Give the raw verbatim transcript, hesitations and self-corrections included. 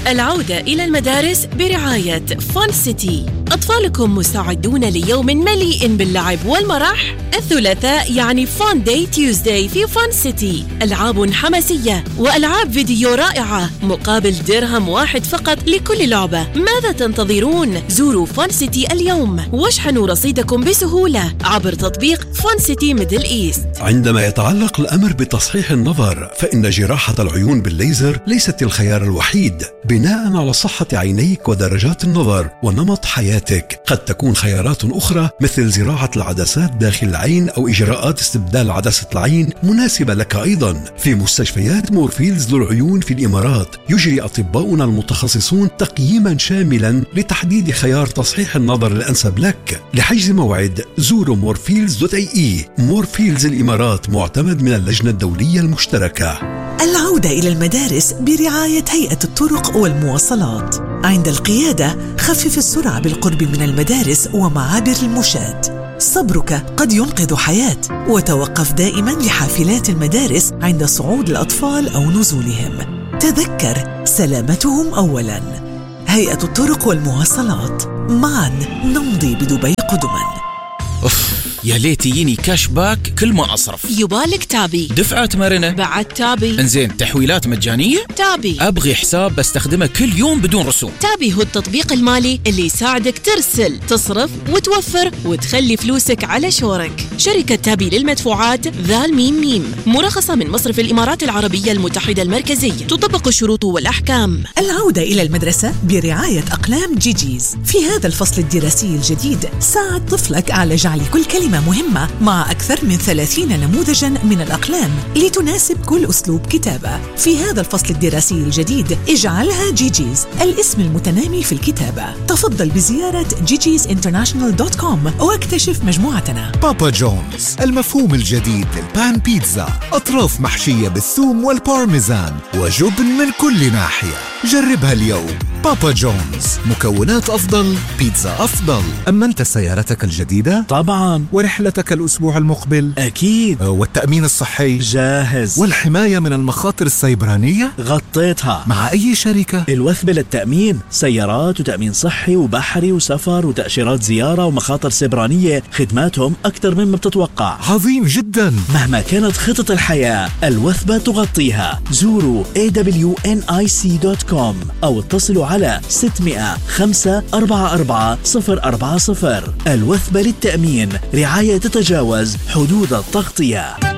العودة إلى المدارس برعاية فان سيتي. أطفالكم مستعدون ليوم مليء باللعب والمرح؟ الثلاثاء يعني فان داي تيوزداي في فان سيتي، ألعاب حماسية وألعاب فيديو رائعة مقابل درهم واحد فقط لكل لعبة. ماذا تنتظرون؟ زوروا فان سيتي اليوم واشحنوا رصيدكم بسهولة عبر تطبيق فان سيتي ميدل إيست. عندما يتعلق الأمر بتصحيح النظر، فإن جراحة العيون بالليزر ليست الخيار الوحيد. بناء على صحة عينيك ودرجات النظر ونمط حياتك، قد تكون خيارات أخرى مثل زراعة العدسات داخل العين أو إجراءات استبدال عدسة العين مناسبة لك أيضا. في مستشفيات مورفيلز للعيون في الإمارات يجري أطباؤنا المتخصصون تقييما شاملا لتحديد خيار تصحيح النظر الأنسب لك. لحجز موعد زوروا مورفيلز دوت اي اي. مورفيلز الإمارات معتمد من اللجنة الدولية المشتركة. العودة إلى المدارس برعاية هيئة الطرق والمواصلات. عند القيادة خفف السرعة بالقرب من المدارس ومعابر المشاة. صبرك قد ينقذ حياة. وتوقف دائما لحافلات المدارس عند صعود الأطفال أو نزولهم. تذكر سلامتهم أولا. هيئة الطرق والمواصلات، معا نمضي بدبي قدما. أوف، يا ليت يجيني كاش باك كل ما أصرف. يبالك تابي، دفعات مرنة بعد تابي. انزين، تحويلات مجانية تابي. أبغي حساب بستخدمه كل يوم بدون رسوم. تابي هو التطبيق المالي اللي يساعدك ترسل، تصرف وتوفر وتخلي فلوسك على شورك. شركة تابي للمدفوعات ذا الميم ميم، مرخصة من مصرف الإمارات العربية المتحدة المركزية. تطبق الشروط والأحكام. العودة إلى المدرسة برعاية أقلام جيجيز. في هذا الفصل الدراسي الجديد ساعد طفلك على جعل كل كلمة مهمة مع أكثر من ثلاثين نموذجاً من الأقلام لتناسب كل أسلوب كتابة. في هذا الفصل الدراسي الجديد اجعلها جيجيز الاسم المتنامي في الكتابة. تفضل بزيارة جيجيز انترناشنال دوت كوم واكتشف مجموعتنا. بابا جونز، المفهوم الجديد للبان بيتزا، أطراف محشية بالثوم والبارميزان وجبن من كل ناحية. جربها اليوم. بابا جونز، مكونات أفضل، بيتزا أفضل. أمنت سيارتك الجديدة؟ طبعاً. ورحلتك الأسبوع المقبل؟ أكيد. والتأمين الصحي؟ جاهز. والحماية من المخاطر السيبرانية؟ غطيتها. مع أي شركة؟ الوثبة للتأمين، سيارات وتأمين صحي وبحري وسفر وتأشيرات زيارة ومخاطر سيبرانية. خدماتهم أكثر مما بتتوقع. عظيم جداً. مهما كانت خطط الحياة، الوثبة تغطيها. زوروا إيه دبليو إن آي سي دوت كوم أو اتصلوا على ستمائة خمسة أربعة أربعة صفر أربعة صفر. الوثبة للتأمين، رعاية تتجاوز حدود التغطية.